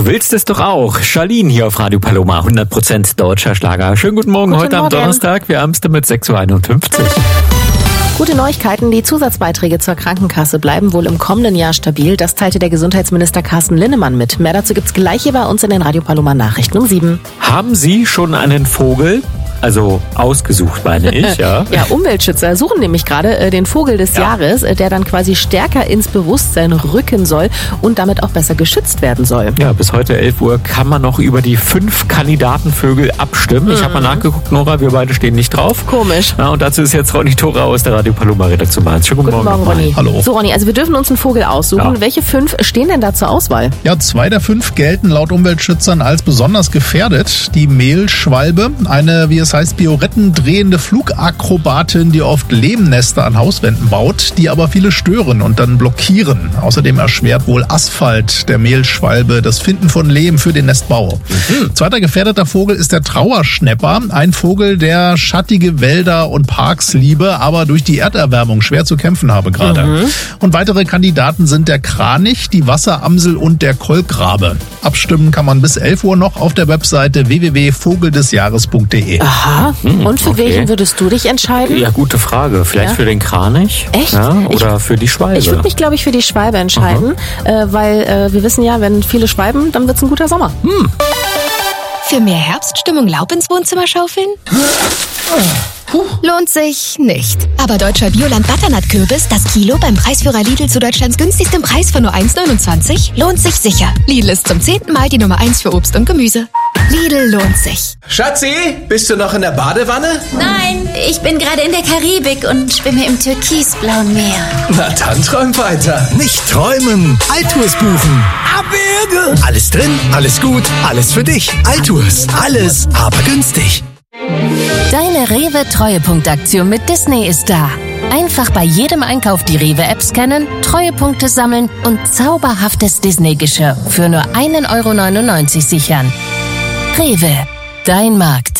willst es doch auch. Charlene hier auf Radio Paloma, 100% deutscher Schlager. Schönen guten Morgen, Guten heute Morgen. am Donnerstag. Wir haben es damit 6.51 Uhr. Gute Neuigkeiten, die Zusatzbeiträge zur Krankenkasse bleiben wohl im kommenden Jahr stabil. Das teilte der Gesundheitsminister Carsten Linnemann mit. Mehr dazu gibt's gleich hier bei uns in den Radio Paloma Nachrichten um 7. Haben Sie schon einen Vogel? Also ausgesucht, meine ich, ja. Ja, Umweltschützer suchen nämlich gerade den Vogel des Jahres, der dann quasi stärker ins Bewusstsein rücken soll und damit auch besser geschützt werden soll. Ja, bis heute 11 Uhr kann man noch über die 5 Kandidatenvögel abstimmen. Ich habe mal nachgeguckt, Nora, wir beide stehen nicht drauf. Komisch. Ja, und dazu ist jetzt Ronny Thora aus der Radio Paloma Redaktion bei uns. Schönen guten Morgen, Ronny. Hallo. So, Ronny, also wir dürfen uns einen Vogel aussuchen. Ja. Welche 5 stehen denn da zur Auswahl? Ja, 2 der 5 gelten laut Umweltschützern als besonders gefährdet. Die Mehlschwalbe, eine, wie es heißt, Pioretten-drehende Flugakrobatin, die oft Lehmnester an Hauswänden baut, die aber viele stören und dann blockieren. Außerdem erschwert wohl Asphalt der Mehlschwalbe das Finden von Lehm für den Nestbau. Zweiter gefährdeter Vogel ist der Trauerschnäpper, ein Vogel, der schattige Wälder und Parks liebe, aber durch die Erderwärmung schwer zu kämpfen habe gerade. Und weitere Kandidaten sind der Kranich, die Wasseramsel und der Kolkrabe. Abstimmen kann man bis 11 Uhr noch auf der Webseite www.vogeldesjahres.de. Aha. Und für welchen würdest du dich entscheiden? Ja, gute Frage. Vielleicht Ja? für den Kranich? Echt? Ja, oder für die Schwalbe? Ich würde mich, glaube ich, für die Schwalbe entscheiden, weil wir wissen ja, wenn viele schwalben, dann wird's ein guter Sommer. Für mehr Herbststimmung Laub ins Wohnzimmer schaufeln? Lohnt sich nicht. Aber deutscher Bioland-Butternut-Kürbis, das Kilo beim Preisführer Lidl zu Deutschlands günstigstem Preis von nur 1,29, lohnt sich sicher. Lidl ist zum 10. Mal die Nummer 1 für Obst und Gemüse. Lidl lohnt sich. Schatzi, bist du noch in der Badewanne? Nein, ich bin gerade in der Karibik und schwimme im türkisblauen Meer. Na dann träum weiter. Nicht träumen, Altours buchen. Abwürge. Alles drin, alles gut, alles für dich. Altours, alles, aber günstig. Deine Rewe-Treuepunktaktion mit Disney ist da. Einfach bei jedem Einkauf die Rewe-App scannen, Treuepunkte sammeln und zauberhaftes Disney-Geschirr für nur 1,99 € sichern. Rewe, dein Markt.